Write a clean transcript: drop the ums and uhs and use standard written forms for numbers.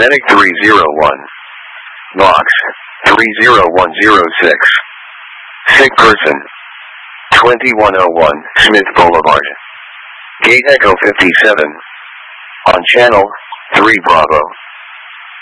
Medic 301. Box 30106. Sick person 2101 Smith Boulevard. Gate Echo 57. On channel 3 Bravo.